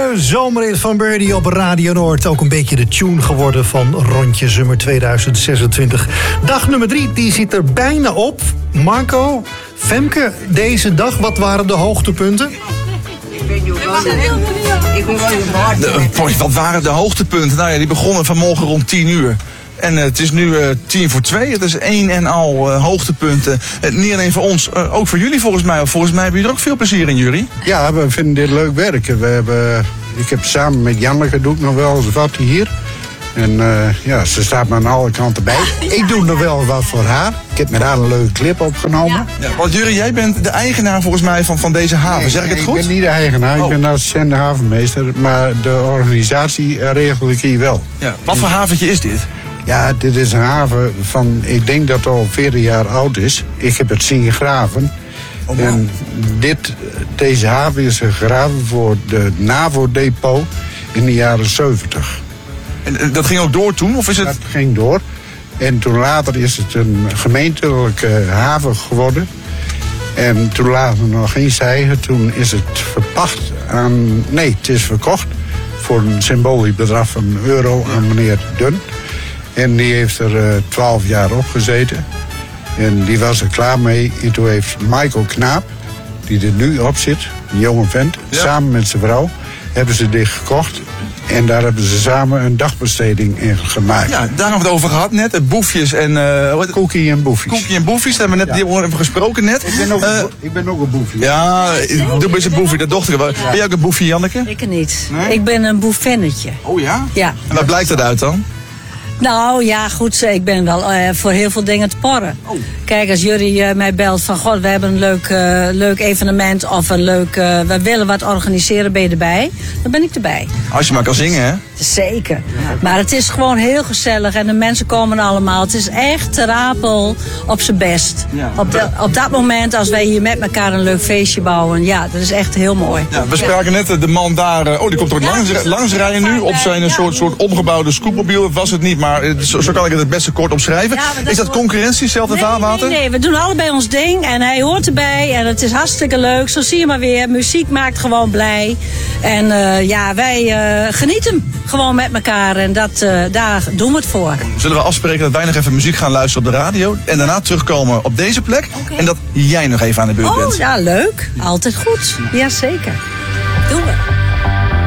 De zomerrit van Birdie op Radio Noord. Ook een beetje de tune geworden van Rondje Zomer 2026. Dag nummer 3, die zit er bijna op. Marco, Femke, deze dag, wat waren de hoogtepunten? Wat waren de hoogtepunten? Nou ja, die begonnen vanmorgen rond 10 uur. En het is nu 1:50. Het is een en al hoogtepunten. Niet alleen voor ons, ook voor jullie volgens mij. Volgens mij hebben jullie er ook veel plezier in, jullie. Ja, we vinden dit leuk werken. Ik heb samen met Janneke doe ik nog wel eens wat hier. En ze staat me aan alle kanten bij. Ik doe nog wel wat voor haar. Ik heb met haar een leuke clip opgenomen. Ja, want Jurie, jij bent de eigenaar volgens mij van deze haven. Nee, zeg ik het goed? Ik ben niet de eigenaar, ik ben de assistent havenmeester. Maar de organisatie regel ik hier wel. Ja, wat voor haventje is dit? Ja, dit is een haven van, ik denk dat het al 40 jaar oud is. Ik heb het zien graven. Oh, en deze haven is gegraven voor de NAVO-depot in de jaren 70. En dat ging ook door toen? Of is het... Dat ging door. En toen later is het een gemeentelijke haven geworden. En toen lagen er nog geen zeigen. Toen is het verpacht aan... Nee, het is verkocht voor een symbolisch bedrag van €1 aan meneer Dun. En die heeft er 12 jaar op gezeten. En die was er klaar mee. En toen heeft Michael Knaap, die er nu op zit, een jonge vent, samen met zijn vrouw, hebben ze dit gekocht. En daar hebben ze samen een dagbesteding in gemaakt. Ja, daar hebben we het over gehad net. Boefjes en... Cookie en boefjes. Cookie en boefjes, daar hebben we net die hebben gesproken net. Ik ben ook een boefje. Ja, doe eens een boefje, dat dochter. Ben jij ook een boefje, Janneke? Ik niet. Nee? Ik ben een boefennetje. Oh ja? Ja. En waar blijkt dat uit dan? Nou ja, goed, ik ben wel voor heel veel dingen te porren. Oh. Kijk, als jullie mij belt van, god, we hebben een leuk evenement of een leuk, we willen wat organiseren, ben je erbij? Dan ben ik erbij. Als je maar kan zingen, hè? Zeker. Maar het is gewoon heel gezellig en de mensen komen allemaal. Het is echt te rapel op zijn best. Ja. Op dat moment, als wij hier met elkaar een leuk feestje bouwen, ja, dat is echt heel mooi. Ja, we spraken net de man daar, die komt er ook langs rijden nu op zijn soort omgebouwde scootmobiel. Dat was het niet, maar zo kan ik het beste kort omschrijven. Ja, is dat concurrentie, hetzelfde vaarwater? Nee, we doen allebei ons ding en hij hoort erbij en het is hartstikke leuk. Zo zie je maar weer, muziek maakt gewoon blij. En wij genieten gewoon met elkaar en daar doen we het voor. Zullen we afspreken dat wij nog even muziek gaan luisteren op de radio en daarna terugkomen op deze plek? Okay. En dat jij nog even aan de beurt bent. Oh ja, leuk. Altijd goed. Jazeker.